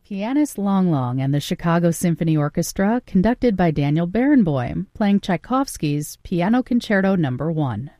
Pianist Long Long and the Chicago Symphony Orchestra, conducted by Daniel Barenboim, playing Tchaikovsky's Piano Concerto No. 1.